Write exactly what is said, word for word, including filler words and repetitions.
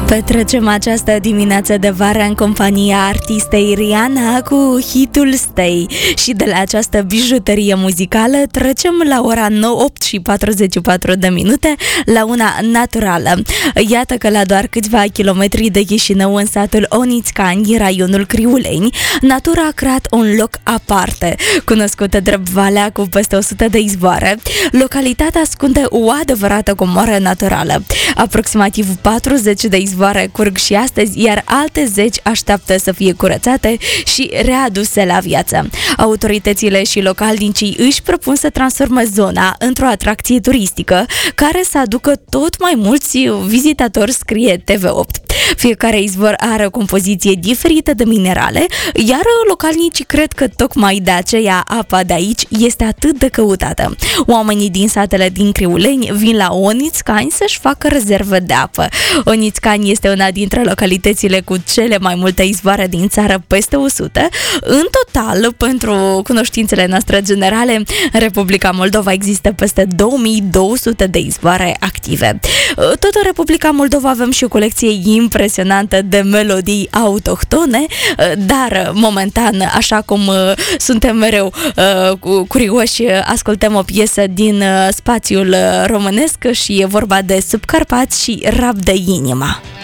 Petrecem această dimineață de vară în compania artistei Rihanna cu hitul Stay. Și de la această bijuterie muzicală trecem la ora nouă, opt și patruzeci și patru de minute la una naturală. Iată că la doar câțiva kilometri de Chișinău, în satul Onițcani, raionul Criuleni, natura a creat un loc aparte, cunoscută drept Valea cu peste o sută de izvoare. Localitatea ascunde o adevărată comoară naturală. Aproximativ patruzeci de izvoare curg și astăzi, iar alte zeci așteaptă să fie curățate și readuse la viață. Autoritățile și localnicii își propun să transformă zona într-o atracție turistică care să aducă tot mai mulți vizitatori, scrie T V opt. Fiecare izvor are o compoziție diferită de minerale, iar localnicii cred că tocmai de aceea apa de aici este atât de căutată. Oamenii din satele din Criuleni vin la Onițcani să-și facă rezervă de apă. Onițcani este una dintre localitățile cu cele mai multe izvoare din țară, peste o sută. În total, pentru cunoștințele noastre generale, în Republica Moldova există peste două mii două sute de izvoare active. Tot în Republica Moldova avem și o colecție impresionantă de melodii autohtone, dar momentan, așa cum suntem mereu curioși, ascultăm o piesă din spațiul românesc și e vorba de Subcarpați și Rab de inima.